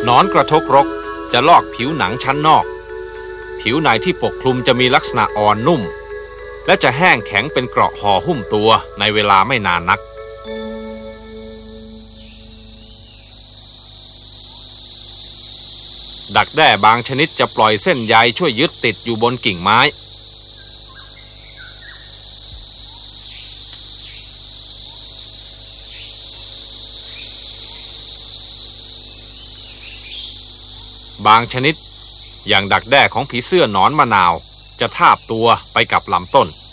หนอนกระทกรกจะลอกผิวหนังชั้นนอกผิวในที่ปกคลุมจะมีลักษณะอ่อนนุ่มและจะแห้งแข็งเป็นเกราะห่อหุ้มตัวในเวลาไม่นานนักดักแด้บางชนิดจะปล่อยเส้นใยช่วยยึดติดอยู่บนกิ่งไม้บางชนิดอย่างดักแด้ของผีเสื้อหนอนมะนาวจะทาบตัวไปกับลำต้น